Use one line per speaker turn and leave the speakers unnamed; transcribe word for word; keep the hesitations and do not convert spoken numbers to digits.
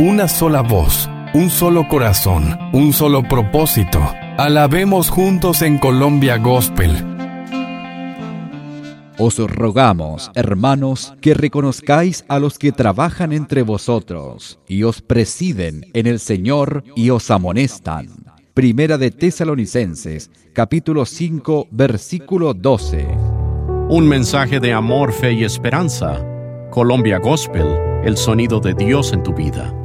una sola voz, un solo corazón, un solo propósito. Alabemos juntos en Colombia Gospel.
Os rogamos, hermanos, que reconozcáis a los que trabajan entre vosotros y os presiden en el Señor y os amonestan. Primera de Tesalonicenses, capítulo cinco, versículo doce.
Un mensaje de amor, fe y esperanza. Colombia Gospel, el sonido de Dios en tu vida.